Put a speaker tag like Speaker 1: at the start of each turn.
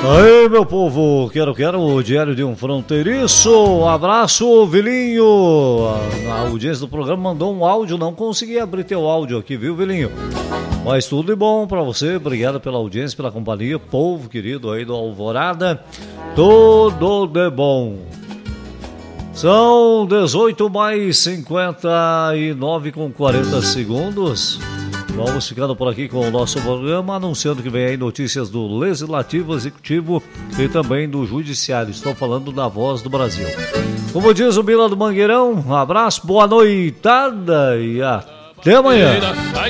Speaker 1: Aí, meu povo, quero o Diário de um Fronteiriço. Abraço, Vilinho. A audiência do programa mandou um áudio, não consegui abrir teu áudio aqui, viu, Vilinho? Mas tudo de bom pra você, obrigado pela audiência, pela companhia, povo querido aí do Alvorada. Tudo de bom. São 18 mais 59 com 40 segundos. Vamos ficando por aqui com o nosso programa, anunciando que vem aí notícias do Legislativo, Executivo e também do Judiciário. Estou falando da Voz do Brasil. Como diz o Bila do Mangueirão, um abraço, boa noitada e até amanhã.